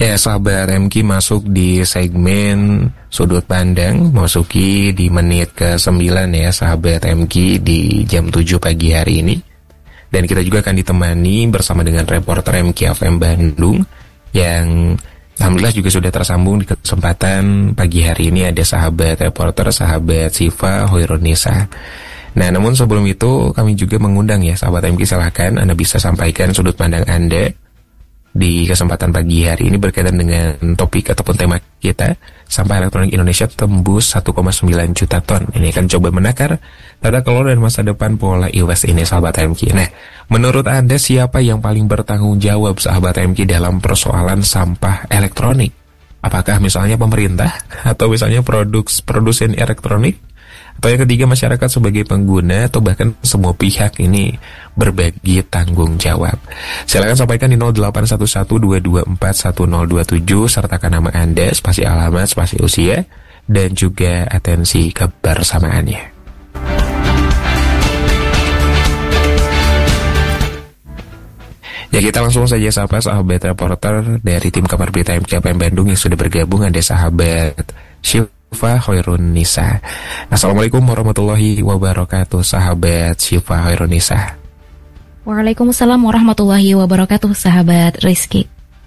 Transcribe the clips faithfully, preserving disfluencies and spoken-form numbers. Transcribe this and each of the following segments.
Ya, sahabat M Q masuk di segmen sudut pandang, masuki di menit ke sembilan ya sahabat M Q di jam tujuh pagi hari ini. Dan kita juga akan ditemani bersama dengan reporter M Q F M Bandung yang alhamdulillah juga sudah tersambung di kesempatan pagi hari ini. Ada sahabat reporter, sahabat Siva Hoirunisa. Nah, namun sebelum itu kami juga mengundang ya sahabat M Q, silahkan Anda bisa sampaikan sudut pandang Anda di kesempatan pagi hari ini berkaitan dengan topik ataupun tema kita. Sampah elektronik Indonesia tembus satu koma sembilan juta ton. Ini akan coba menakar tata kelola dan masa depan pola e-waste ini sahabat M Q. Nah, menurut Anda siapa yang paling bertanggung jawab sahabat M Q dalam persoalan sampah elektronik? Apakah misalnya pemerintah atau misalnya produk produsen elektronik? Atau yang ketiga masyarakat sebagai pengguna, atau bahkan semua pihak ini berbagi tanggung jawab? Silakan sampaikan di nol delapan satu satu dua dua empat satu nol dua tujuh, sertakan nama Anda, spasi alamat, spasi usia, dan juga atensi kebersamaannya. Ya, kita langsung saja sapa sahabat reporter dari tim Kabar Berita M Q F M Bandung yang sudah bergabung. Ada sahabat Siva Hoirunisa. Assalamualaikum warahmatullahi wabarakatuh, sahabat Siva Hoirunisa. Waalaikumsalam warahmatullahi wabarakatuh, sahabat Rizky.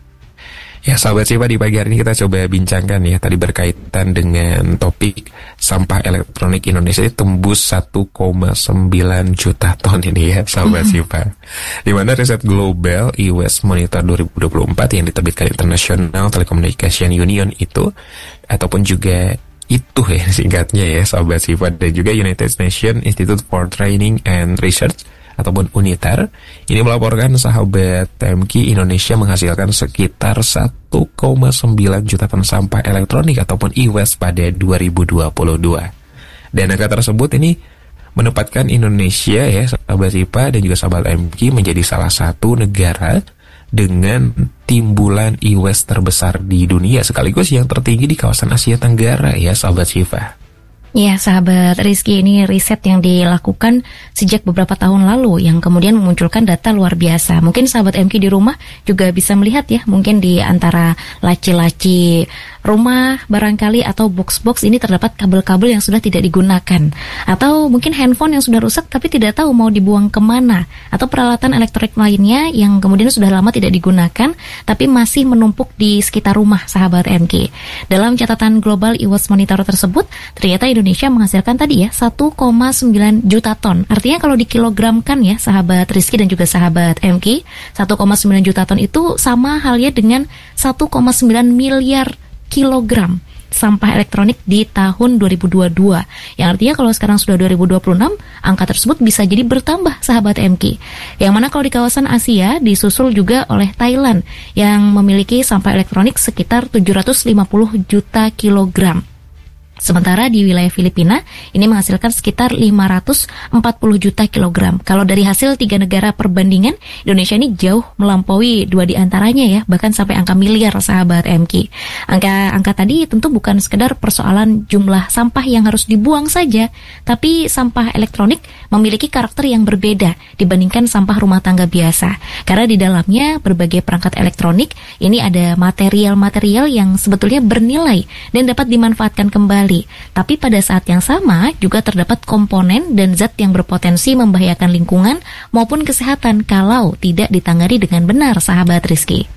Ya, sahabat Siva, di pagi hari ini kita coba bincangkan ya, tadi berkaitan dengan topik sampah elektronik Indonesia ini tembus satu koma sembilan juta ton ini ya, sahabat mm-hmm. Siva. Di mana riset global e-waste monitor dua ribu dua puluh empat yang diterbitkan International Telecommunication Union itu, ataupun juga itu ya singkatnya ya sahabat Siva, dan juga United Nations Institute for Training and Research ataupun UNITAR ini melaporkan sahabat M Q Indonesia menghasilkan sekitar satu koma sembilan juta ton sampah elektronik ataupun e-waste pada dua ribu dua puluh dua. Dan angka tersebut ini menempatkan Indonesia ya sahabat Siva dan juga sahabat M Q menjadi salah satu negara dengan timbulan e-waste terbesar di dunia, sekaligus yang tertinggi di kawasan Asia Tenggara ya sahabat Siva. Ya, sahabat Rizky, ini riset yang dilakukan sejak beberapa tahun lalu yang kemudian memunculkan data luar biasa. Mungkin sahabat M Q di rumah juga bisa melihat ya, mungkin di antara laci-laci rumah barangkali atau box-box ini terdapat kabel-kabel yang sudah tidak digunakan, atau mungkin handphone yang sudah rusak tapi tidak tahu mau dibuang kemana, atau peralatan elektronik lainnya yang kemudian sudah lama tidak digunakan tapi masih menumpuk di sekitar rumah sahabat M Q. Dalam catatan Global E-Waste Monitor tersebut, ternyata Indonesia menghasilkan tadi ya satu koma sembilan juta ton. Artinya kalau dikilogramkan ya sahabat Rizky dan juga sahabat M Q, satu koma sembilan juta ton itu sama halnya dengan satu koma sembilan miliar kilogram sampah elektronik di tahun dua ribu dua puluh dua. Yang artinya kalau sekarang sudah dua ribu dua puluh enam, angka tersebut bisa jadi bertambah sahabat M Q. Yang mana kalau di kawasan Asia disusul juga oleh Thailand yang memiliki sampah elektronik sekitar tujuh ratus lima puluh juta kilogram. Sementara di wilayah Filipina ini menghasilkan sekitar lima ratus empat puluh juta kilogram. Kalau dari hasil tiga negara perbandingan, Indonesia ini jauh melampaui dua di antaranya ya, bahkan sampai angka miliar sahabat M Q. Angka-angka tadi tentu bukan sekedar persoalan jumlah sampah yang harus dibuang saja, tapi sampah elektronik memiliki karakter yang berbeda dibandingkan sampah rumah tangga biasa. Karena di dalamnya berbagai perangkat elektronik ini ada material-material yang sebetulnya bernilai dan dapat dimanfaatkan kembali. Tapi pada saat yang sama juga terdapat komponen dan zat yang berpotensi membahayakan lingkungan maupun kesehatan kalau tidak ditangani dengan benar sahabat Rizky.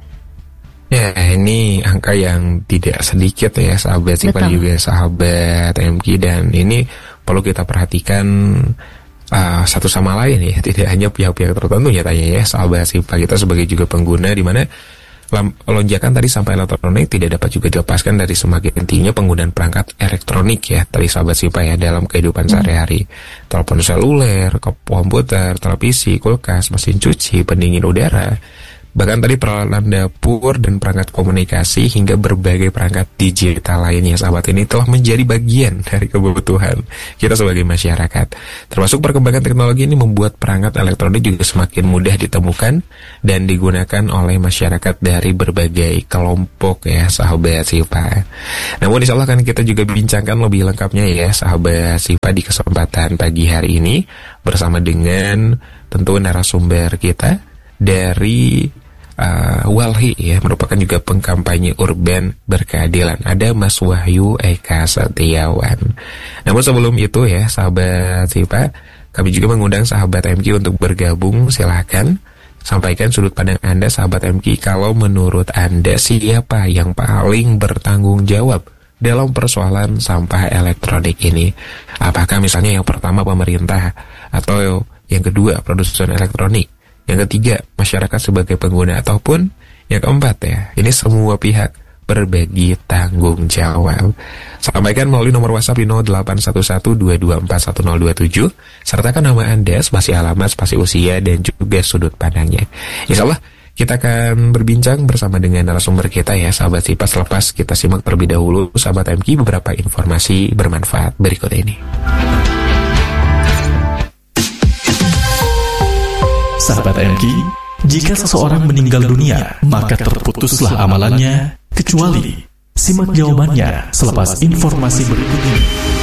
Ya, ini angka yang tidak sedikit ya sahabat Siva juga sahabat M Q, dan ini perlu kita perhatikan uh, satu sama lain ya, tidak hanya pihak-pihak tertentu ya tanya ya sahabat Siva, kita sebagai juga pengguna, di mana lonjakan tadi sampah elektronik tidak dapat juga dilepaskan dari semakin tingginya penggunaan perangkat elektronik ya tadi sahabat Siva ya dalam kehidupan sehari-hari. Telepon seluler, komputer, televisi, kulkas, mesin cuci, pendingin udara, bahkan tadi peralatan dapur dan perangkat komunikasi hingga berbagai perangkat digital lainnya sahabat ini telah menjadi bagian dari kebutuhan kita sebagai masyarakat. Termasuk perkembangan teknologi ini membuat perangkat elektronik juga semakin mudah ditemukan dan digunakan oleh masyarakat dari berbagai kelompok ya sahabat Siva. Namun insya Allah kan kita juga bincangkan lebih lengkapnya ya sahabat Siva di kesempatan pagi hari ini bersama dengan tentu narasumber kita dari Uh, Walhi ya, merupakan juga pengkampanye urban berkeadilan. Ada Mas Wahyu Eka Setiawan. Namun sebelum itu ya, sahabat Sipa, kami juga mengundang sahabat M Q untuk bergabung. Silahkan sampaikan sudut pandang Anda, sahabat M Q. Kalau menurut Anda, siapa yang paling bertanggung jawab dalam persoalan sampah elektronik ini? Apakah misalnya yang pertama pemerintah, atau yang kedua produsen elektronik, yang ketiga masyarakat sebagai pengguna, ataupun yang keempat ya, ini semua pihak berbagi tanggung jawab? Sampaikan melalui nomor WhatsApp di nol delapan satu satu dua dua empat satu nol dua tujuh. Sertakan nama Anda, spasi alamat, spasi usia, dan juga sudut pandangnya. Insya Allah kita akan berbincang bersama dengan narasumber kita ya, sahabat Sipa. Selepas kita simak terlebih dahulu, sahabat M Q, beberapa informasi bermanfaat berikut ini. Sahabat M Q, jika seseorang meninggal dunia, maka terputuslah amalannya, kecuali simak jawabannya selepas informasi berikut ini.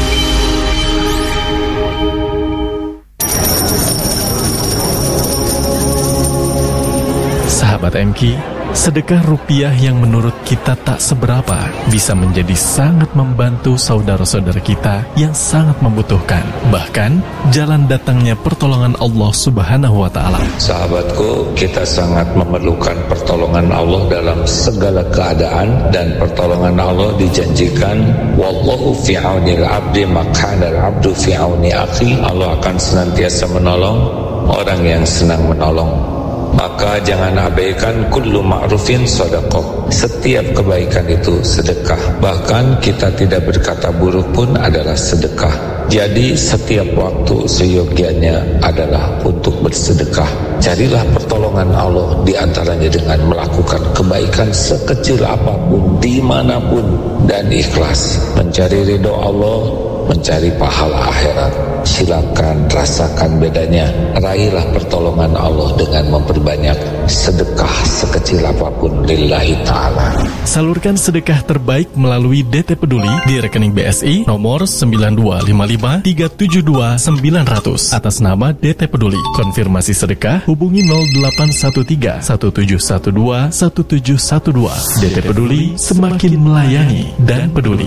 Sahabat M Q, sedekah rupiah yang menurut kita tak seberapa bisa menjadi sangat membantu saudara-saudara kita yang sangat membutuhkan. Bahkan, jalan datangnya pertolongan Allah Subhanahu wa Ta'ala. Sahabatku, kita sangat memerlukan pertolongan Allah dalam segala keadaan, dan pertolongan Allah dijanjikan, wallahu fi aunil abdi makana al-abdu fi auni akhi. Allah akan senantiasa menolong orang yang senang menolong. Maka jangan abaikan kullu ma'rufin sedekah. Setiap kebaikan itu sedekah. Bahkan kita tidak berkata buruk pun adalah sedekah. Jadi setiap waktu seyogianya adalah untuk bersedekah. Carilah pertolongan Allah di antaranya dengan melakukan kebaikan sekecil apapun, dimanapun, dan ikhlas. Mencari ridho Allah, mencari pahala akhirat. Silakan rasakan bedanya. Raihlah pertolongan Allah dengan memperbanyak sedekah sekecil apapun lillahi ta'ala. Salurkan sedekah terbaik melalui D T Peduli di rekening B S I nomor sembilan dua lima lima tiga tujuh dua sembilan nol nol atas nama D T Peduli. Konfirmasi sedekah hubungi nol delapan satu tiga satu tujuh satu dua satu tujuh satu dua. D T Peduli, semakin melayani dan peduli.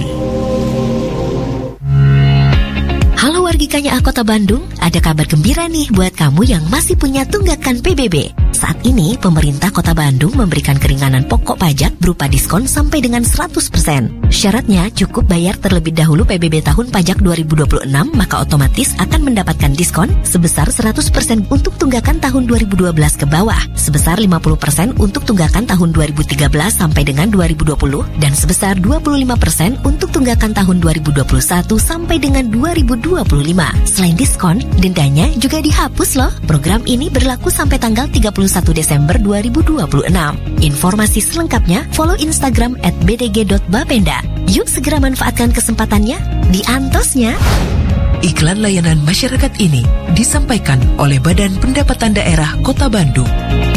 Halo wargi K A Kota Bandung, ada kabar gembira nih buat kamu yang masih punya tunggakan P B B. Saat ini, pemerintah Kota Bandung memberikan keringanan pokok pajak berupa diskon sampai dengan seratus persen. Syaratnya cukup bayar terlebih dahulu P B B tahun pajak dua ribu dua puluh enam, maka otomatis akan mendapatkan diskon sebesar seratus persen untuk tunggakan tahun dua ribu dua belas ke bawah, sebesar lima puluh persen untuk tunggakan tahun dua ribu tiga belas sampai dengan dua ribu dua puluh, dan sebesar dua puluh lima persen untuk tunggakan tahun dua ribu dua puluh satu sampai dengan dua ribu dua puluh lima. Selain diskon, dendanya juga dihapus loh. Program ini berlaku sampai tanggal tiga puluh satu Desember dua ribu dua puluh enam. Informasi selengkapnya follow Instagram at b d g dot bapenda. Yuk segera manfaatkan kesempatannya di Antosnya. Iklan layanan masyarakat ini disampaikan oleh Badan Pendapatan Daerah Kota Bandung.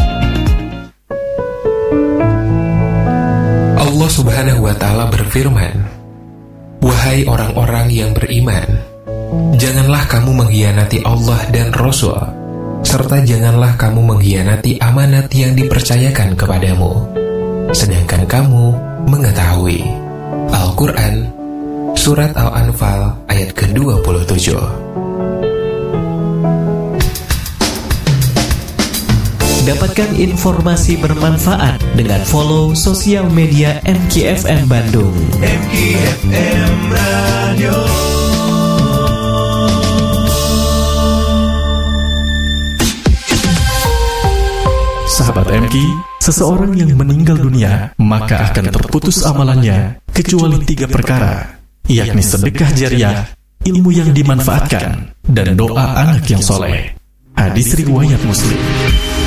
Allah Subhanahu wa Ta'ala berfirman, "Wahai orang-orang yang beriman, janganlah kamu mengkhianati Allah dan Rasul, serta janganlah kamu mengkhianati amanat yang dipercayakan kepadamu, sedangkan kamu mengetahui." Al-Quran, Surat Al-Anfal ayat ke dua puluh tujuh. Dapatkan informasi bermanfaat dengan follow sosial media M Q F M Bandung. M Q F M Radio. Sahabat M Q, seseorang yang meninggal dunia maka akan terputus amalannya kecuali tiga perkara, yakni sedekah jariah, ilmu yang dimanfaatkan, dan doa anak yang soleh. Hadis riwayat Muslim.